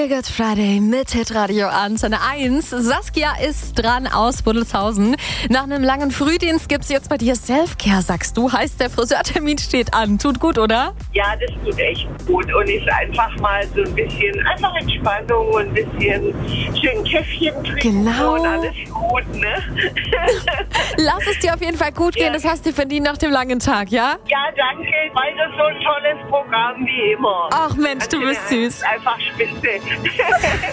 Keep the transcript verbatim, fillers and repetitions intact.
Feel Good Friday mit Hitradio Antenne eins. Saskia ist dran aus Buddelshausen. Nach einem langen Frühdienst gibt's jetzt bei dir Selfcare, sagst du. Heißt, der Friseurtermin steht an. Tut gut, oder? Ja, das tut echt gut und ist einfach mal so ein bisschen, einfach Entspannung und ein bisschen schön Käffchen trinken Genau. und alles gut, ne? Lass es dir auf jeden Fall gut gehen, Ja. das hast du verdient nach dem langen Tag, ja? Ja, danke, weiter so ein tolles Programm wie immer. Ach Mensch, du bist süß. Einfach spitze.